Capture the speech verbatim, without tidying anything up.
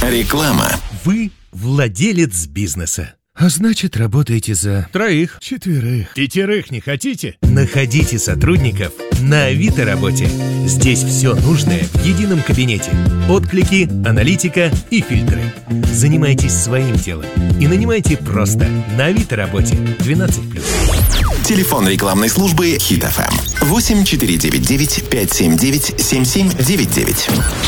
Реклама. Вы владелец бизнеса. А значит, работаете за троих, четверых, пятерых не хотите? Находите сотрудников на Авито Работе. Здесь все нужное в едином кабинете. Отклики, аналитика и фильтры. Занимайтесь своим делом и нанимайте просто на Авито Работе. двенадцать плюс. Телефон рекламной службы Хит эф эм восемь четыре девять девять пять семь девять семь семь девять девять.